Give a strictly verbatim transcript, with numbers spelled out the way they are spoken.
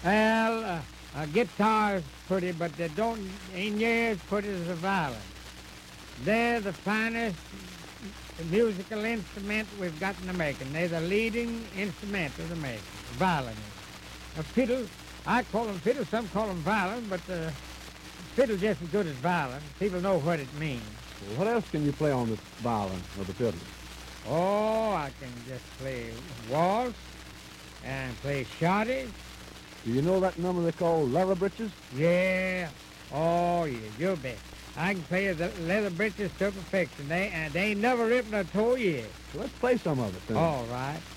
Well, uh, a guitar is pretty, but they don't ain't near as pretty as a violin. They're the finest musical instrument we've got in America. They're the leading instrument of America, violin. A fiddle, I call them fiddle, some call them violin, but uh, fiddle just as good as violin. People know what it means. Well, what else can you play on the violin or the fiddle? Oh, I can just play waltz and play shotty. Do you know that number they call leather britches? Yeah. Oh, yeah, you bet. I can play the leather britches to perfection. They, and they ain't never ripped a toe yet. So let's play some of it then. All right.